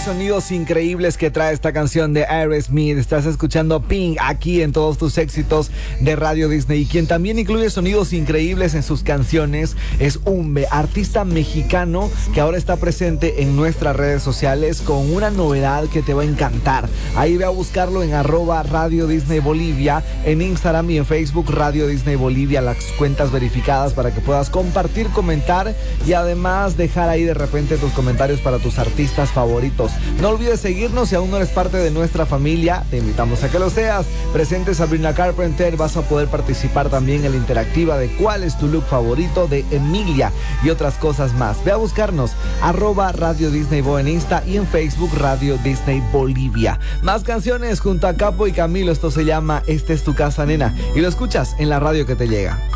sonidos increíbles que trae esta canción de Aerosmith. Estás escuchando Pink aquí en todos tus éxitos de Radio Disney. Y quien también incluye sonidos increíbles en sus canciones es Umbe, artista mexicano que ahora está presente en nuestras redes sociales con una novedad que te va a encantar. Ahí ve a buscarlo en @Radio Disney Bolivia, en Instagram y en Facebook Radio Disney Bolivia, las cuentas verificadas para que puedas compartir, comentar y además dejar ahí de repente tus comentarios para tus artistas favoritos. No olvides seguirnos. Si aún no eres parte de nuestra familia, te invitamos a que lo seas. Presente Sabrina Carpenter, vas a poder participar también en la interactiva de cuál es tu look favorito de Emilia y otras cosas más. Ve a buscarnos @Radio Disney Bo en Insta y en Facebook Radio Disney Bolivia. Más canciones junto a Capo y Camilo. Esto se llama Esta es tu casa, nena, y lo escuchas en la radio que te llega.